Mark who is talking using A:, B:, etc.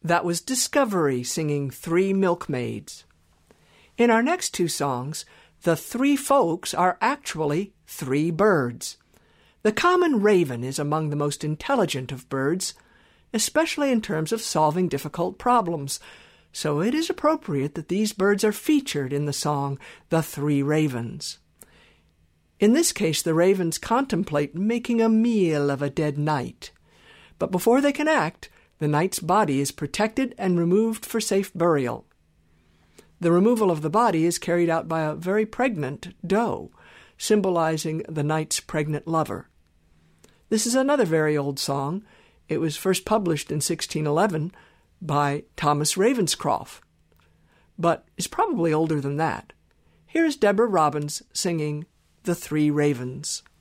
A: That was Discovery singing Three Milkmaids. In our next two songs, the three folks are actually three birds. The common raven is among the most intelligent of birds, especially in terms of solving difficult problems, so it is appropriate that these birds are featured in the song The Three Ravens. In this case, the ravens contemplate making a meal of a dead knight. But before they can act, the knight's body is protected and removed for safe burial. The removal of the body is carried out by a very pregnant doe, symbolizing the knight's pregnant lover. This is another very old song. It was first published in 1611 by Thomas Ravenscroft, but is probably older than that. Here is Deborah Robbins singing The Three Ravens.